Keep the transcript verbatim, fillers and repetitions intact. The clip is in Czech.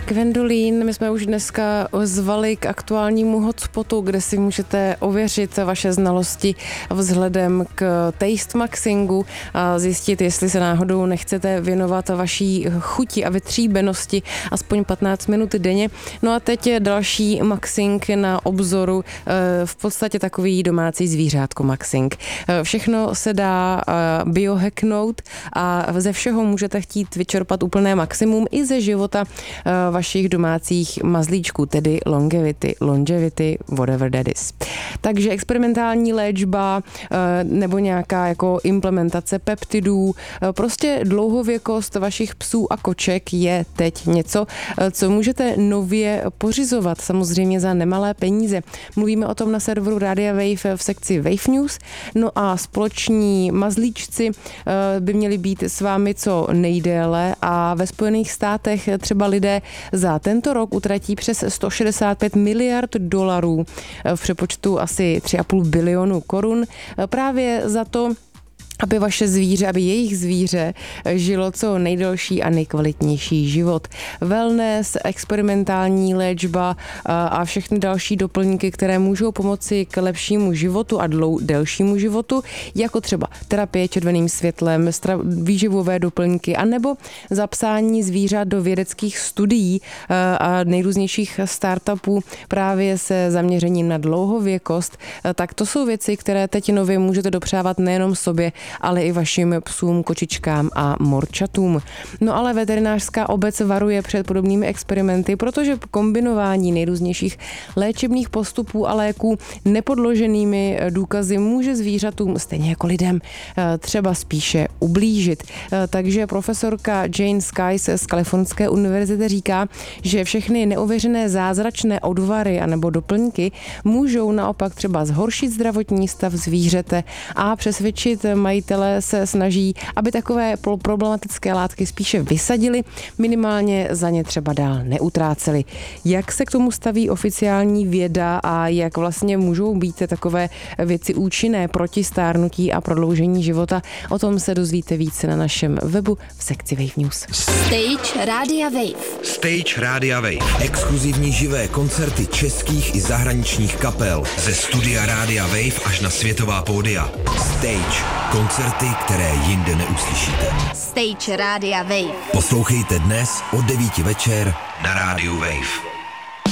Gwendolyn, my jsme už dneska zvali k aktuálnímu hotspotu, kde si můžete ověřit vaše znalosti vzhledem k Taste Maxingu a zjistit, jestli se náhodou nechcete věnovat vaší chuti a vytříbenosti aspoň patnáct minut denně. No a teď je další Maxing na obzoru, v podstatě takový domácí zvířátko Maxing. Všechno se dá biohacknout a ze všeho můžete chtít vyčerpat úplné maximum i ze života vašich domácích mazlíčků, tedy longevity, longevity, whatever that is. Takže experimentální léčba nebo nějaká jako implementace peptidů, prostě dlouhověkost vašich psů a koček je teď něco, co můžete nově pořizovat, samozřejmě za nemalé peníze. Mluvíme o tom na serveru Rádia Wave v sekci Wave News. No a společní mazlíčci by měli být s vámi co nejdéle a ve Spojených státech třeba lidé za tento rok utratí přes sto šedesát pět miliard dolarů, v přepočtu asi tři a půl bilionu korun, právě za to, aby vaše zvíře, aby jejich zvíře žilo co nejdelší a nejkvalitnější život. Wellness, experimentální léčba a všechny další doplňky, které můžou pomoci k lepšímu životu a dlou, delšímu životu, jako třeba terapie červeným světlem, výživové doplňky, anebo zapsání zvířat do vědeckých studií a nejrůznějších startupů právě se zaměřením na dlouhověkost. Tak to jsou věci, které teď nově můžete dopřávat nejenom sobě, ale i vašim psům, kočičkám a morčatům. No ale veterinářská obec varuje před podobnými experimenty, protože kombinování nejrůznějších léčebných postupů a léků nepodloženými důkazy může zvířatům, stejně jako lidem, třeba spíše ublížit. Takže profesorka Jane Skies z Kalifornské univerzity říká, že všechny neověřené zázračné odvary anebo doplňky můžou naopak třeba zhoršit zdravotní stav zvířete a přesvědčit majitelé se snaží, aby takové problematické látky spíše vysadili, minimálně za ně třeba dál neutráceli. Jak se k tomu staví oficiální věda a jak vlastně můžou být takové věci účinné proti stárnutí a prodloužení života, o tom se dozvíte více na našem webu v sekci Wave News. Stage Rádia Wave. Stage Rádia Wave. Exkluzivní živé koncerty českých i zahraničních kapel. Ze studia Rádia Wave až na světová pódia. Stage. Koncerty, které jinde neuslyšíte. Stage Rádia Wave. Poslouchejte dnes od devíti večer na Rádiu Wave.